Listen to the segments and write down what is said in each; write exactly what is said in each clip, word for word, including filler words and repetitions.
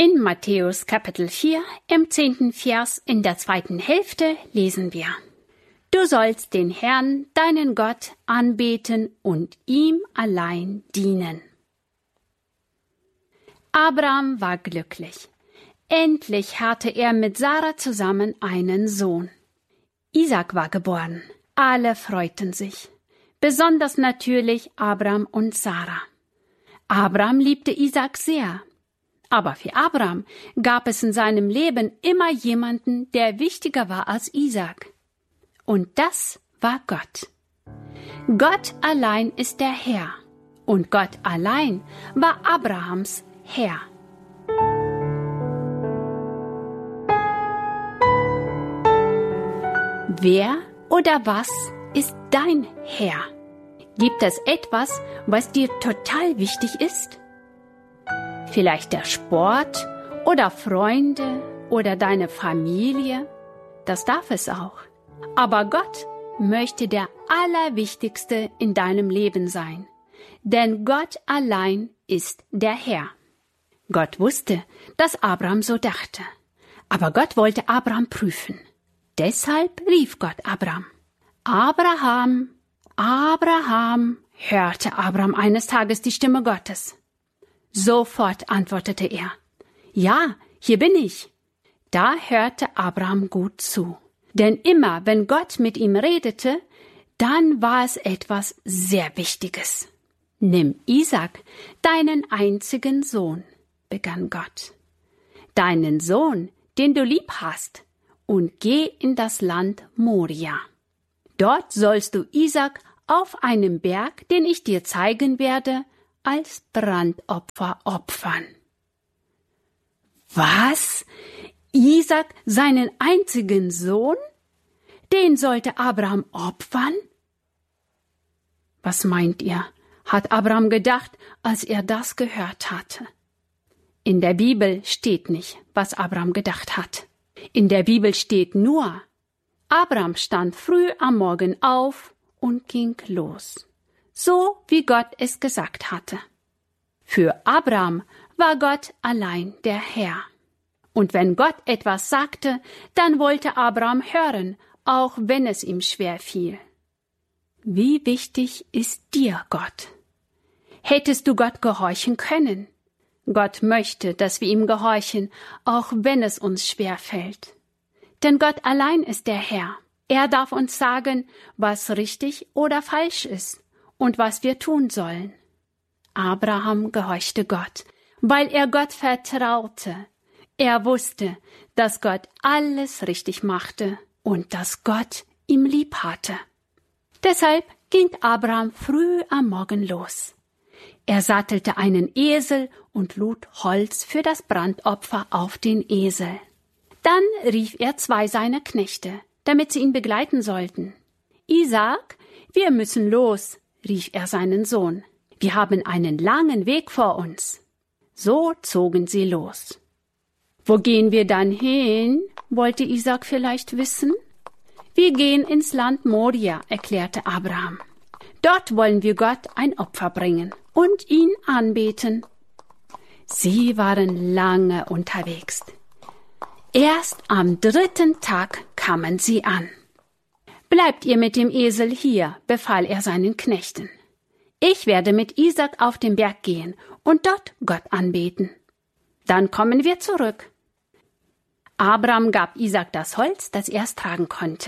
In Matthäus Kapitel vier, im zehnten Vers in der zweiten Hälfte lesen wir: Du sollst den Herrn, deinen Gott, anbeten und ihm allein dienen. Abraham war glücklich. Endlich hatte er mit Sarah zusammen einen Sohn. Isaak war geboren. Alle freuten sich. Besonders natürlich Abraham und Sarah. Abraham liebte Isaak sehr. Aber für Abraham gab es in seinem Leben immer jemanden, der wichtiger war als Isaak. Und das war Gott. Gott allein ist der Herr. Und Gott allein war Abrahams Herr. Wer oder was ist dein Herr? Gibt es etwas, was dir total wichtig ist? Vielleicht der Sport oder Freunde oder deine Familie? Das darf es auch. Aber Gott möchte der Allerwichtigste in deinem Leben sein. Denn Gott allein ist der Herr. Gott wusste, dass Abraham so dachte. Aber Gott wollte Abraham prüfen. Deshalb rief Gott Abraham. Abraham, Abraham, hörte Abraham eines Tages die Stimme Gottes. Sofort antwortete er, ja, hier bin ich. Da hörte Abraham gut zu. Denn immer, wenn Gott mit ihm redete, dann war es etwas sehr Wichtiges. Nimm Isaak, deinen einzigen Sohn, begann Gott. Deinen Sohn, den du lieb hast, und geh in das Land Moria. Dort sollst du Isaak auf einem Berg, den ich dir zeigen werde, als Brandopfer opfern. Was? Isaak, seinen einzigen Sohn? Den sollte Abraham opfern? Was meint ihr, hat Abraham gedacht, als er das gehört hatte? In der Bibel steht nicht, was Abraham gedacht hat. In der Bibel steht nur, Abraham stand früh am Morgen auf und ging los, so wie Gott es gesagt hatte. Für Abraham war Gott allein der Herr. Und wenn Gott etwas sagte, dann wollte Abraham hören, auch wenn es ihm schwer fiel. Wie wichtig ist dir Gott? Hättest du Gott gehorchen können? Gott möchte, dass wir ihm gehorchen, auch wenn es uns schwer fällt. Denn Gott allein ist der Herr. Er darf uns sagen, was richtig oder falsch ist und was wir tun sollen. Abraham gehorchte Gott, weil er Gott vertraute. Er wusste, dass Gott alles richtig machte und dass Gott ihm lieb hatte. Deshalb ging Abraham früh am Morgen los. Er sattelte einen Esel und lud Holz für das Brandopfer auf den Esel. Dann rief er zwei seiner Knechte, damit sie ihn begleiten sollten. Isaak, wir müssen los, rief er seinen Sohn. Wir haben einen langen Weg vor uns. So zogen sie los. Wo gehen wir dann hin? Wollte Isaak vielleicht wissen. Wir gehen ins Land Moria, erklärte Abraham. Dort wollen wir Gott ein Opfer bringen und ihn anbeten. Sie waren lange unterwegs. Erst am dritten Tag kamen sie an. Bleibt ihr mit dem Esel hier, befahl er seinen Knechten. Ich werde mit Isaak auf den Berg gehen und dort Gott anbeten. Dann kommen wir zurück. Abraham gab Isaak das Holz, das er tragen konnte.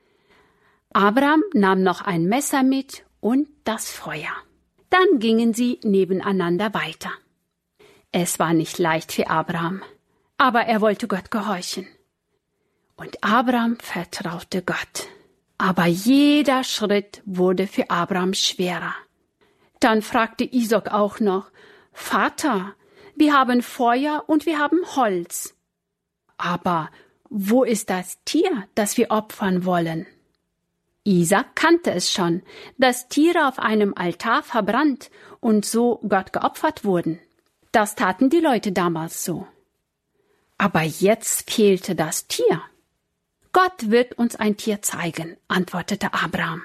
Abraham nahm noch ein Messer mit und das Feuer. Dann gingen sie nebeneinander weiter. Es war nicht leicht für Abraham, aber er wollte Gott gehorchen. Und Abraham vertraute Gott. Aber jeder Schritt wurde für Abraham schwerer. Dann fragte Isaak auch noch, Vater, wir haben Feuer und wir haben Holz. Aber wo ist das Tier, das wir opfern wollen? Isaak kannte es schon, dass Tiere auf einem Altar verbrannt und so Gott geopfert wurden. Das taten die Leute damals so. Aber jetzt fehlte das Tier. Gott wird uns ein Tier zeigen, antwortete Abraham.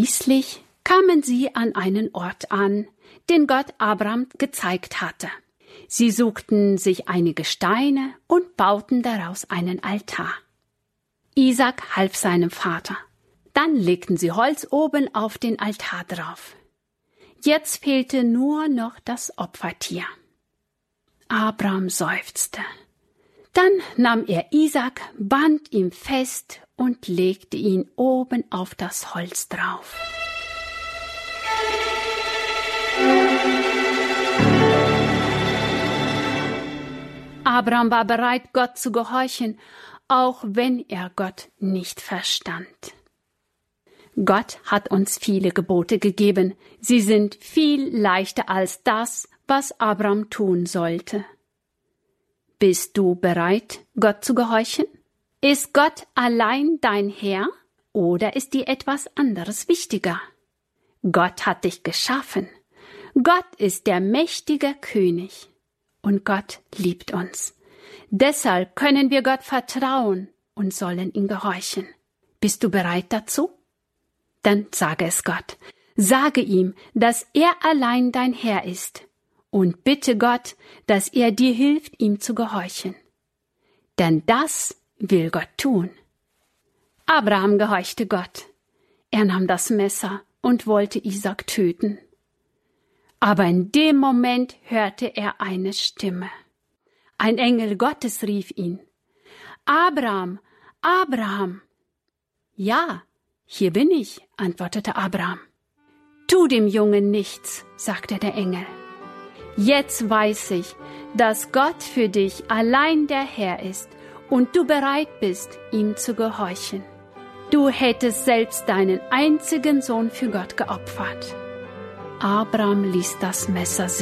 Schließlich kamen sie an einen Ort an, den Gott Abraham gezeigt hatte. Sie suchten sich einige Steine und bauten daraus einen Altar. Isaak half seinem Vater. Dann legten sie Holz oben auf den Altar drauf. Jetzt fehlte nur noch das Opfertier. Abraham seufzte. Dann nahm er Isaak, band ihn fest und legte ihn oben auf das Holz drauf. Abraham war bereit, Gott zu gehorchen, auch wenn er Gott nicht verstand. Gott hat uns viele Gebote gegeben. Sie sind viel leichter als das, was Abraham tun sollte. Bist du bereit, Gott zu gehorchen? Ist Gott allein dein Herr oder ist dir etwas anderes wichtiger? Gott hat dich geschaffen. Gott ist der mächtige König und Gott liebt uns. Deshalb können wir Gott vertrauen und sollen ihm gehorchen. Bist du bereit dazu? Dann sage es Gott. Sage ihm, dass er allein dein Herr ist und bitte Gott, dass er dir hilft, ihm zu gehorchen. Denn das will Gott tun. Abraham gehorchte Gott. Er nahm das Messer und wollte Isaak töten. Aber in dem Moment hörte er eine Stimme. Ein Engel Gottes rief ihn. Abraham, Abraham. Ja, hier bin ich, antwortete Abraham. Tu dem Jungen nichts, sagte der Engel. Jetzt weiß ich, dass Gott für dich allein der Herr ist und du bereit bist, ihm zu gehorchen. Du hättest selbst deinen einzigen Sohn für Gott geopfert. Abraham ließ das Messer